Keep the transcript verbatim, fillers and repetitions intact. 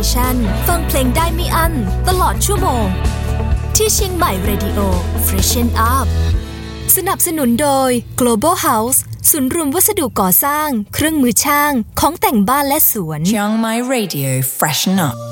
ฟังเพลงได้ไม่อั้นตลอดชั่วโมงที่เชียงใหม่ Radio Freshen Up สนับสนุนโดย Global House ศูนย์รวมวัสดุก่อสร้างเครื่องมือช่างของแต่งบ้านและสวน Chiang Mai Radio Freshen Up